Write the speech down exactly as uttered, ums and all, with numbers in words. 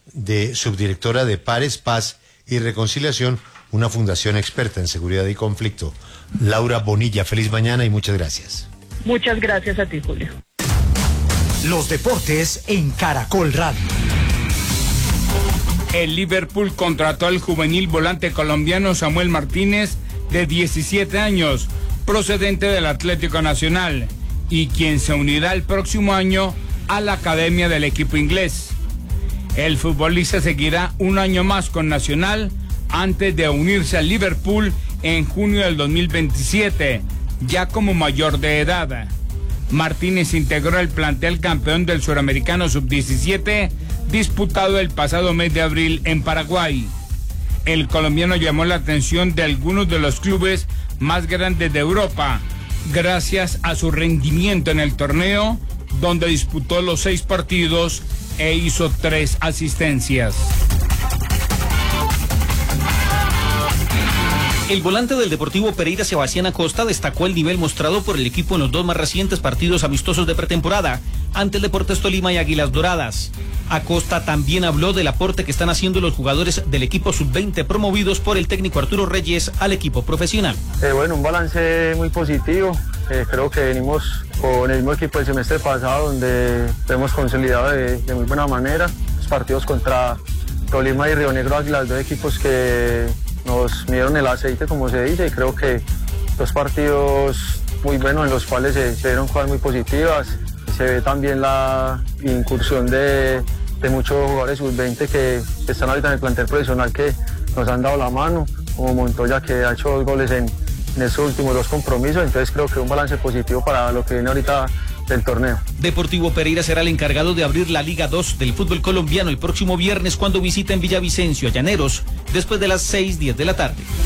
de subdirectora de Pares, Paz y Reconciliación, una fundación experta en seguridad y conflicto. Laura Bonilla, feliz mañana y muchas gracias. Muchas gracias a ti, Julio. Los deportes en Caracol Radio. El Liverpool contrató al juvenil volante colombiano Samuel Martínez, de diecisiete años, procedente del Atlético Nacional, y quien se unirá el próximo año a la academia del equipo inglés. El futbolista seguirá un año más con Nacional antes de unirse al Liverpool en junio del dos mil veintisiete, ya como mayor de edad. Martínez integró el plantel campeón del Suramericano sub diecisiete, disputado el pasado mes de abril en Paraguay. El colombiano llamó la atención de algunos de los clubes más grandes de Europa, gracias a su rendimiento en el torneo, donde disputó los seis partidos e hizo tres asistencias. El volante del Deportivo Pereira, Sebastián Acosta, destacó el nivel mostrado por el equipo en los dos más recientes partidos amistosos de pretemporada ante el Deportes Tolima y Águilas Doradas. Acosta también habló del aporte que están haciendo los jugadores del equipo sub veinte promovidos por el técnico Arturo Reyes al equipo profesional. Eh, bueno, un balance muy positivo. Eh, creo que venimos con el mismo equipo del semestre pasado, donde hemos consolidado de, de muy buena manera. Los partidos contra Tolima y Río Negro Águilas, dos equipos que nos midieron el aceite, como se dice, y creo que dos partidos muy buenos en los cuales se, se dieron cosas muy positivas. Se ve también la incursión de, de muchos jugadores sub veinte que están ahorita en el plantel profesional, que nos han dado la mano, como Montoya, que ha hecho dos goles en, en estos últimos dos compromisos. Entonces creo que un balance positivo para lo que viene ahorita del torneo. Deportivo Pereira será el encargado de abrir la Liga dos del fútbol colombiano el próximo viernes, cuando visiten Villavicencio a Llaneros, después de las seis diez de la tarde.